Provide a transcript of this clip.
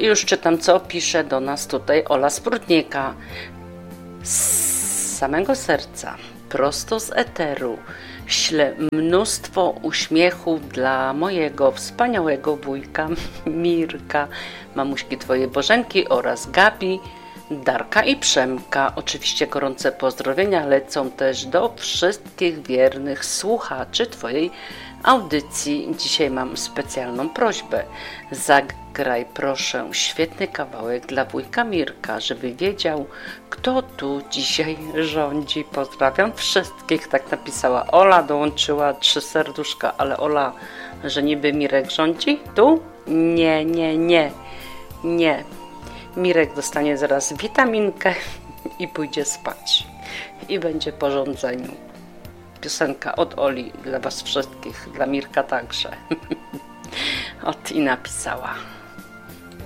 Już czytam, co pisze do nas tutaj Ola z Prudnika. Z samego serca, prosto z eteru, ślę mnóstwo uśmiechów dla mojego wspaniałego wujka Mirka, mamuśki twojej Bożenki oraz Gabi, Darka i Przemka. Oczywiście gorące pozdrowienia lecą też do wszystkich wiernych słuchaczy twojej audycji. Dzisiaj mam specjalną prośbę. Zagraj proszę świetny kawałek dla wujka Mirka, żeby wiedział, kto tu dzisiaj rządzi. Pozdrawiam wszystkich, tak napisała Ola, dołączyła 3 serduszka, ale Ola, że niby Mirek rządzi tu? Nie. Mirek dostanie zaraz witaminkę i pójdzie spać. I będzie po rządzeniu. Piosenka od Oli dla was wszystkich, dla Mirka także. I napisała.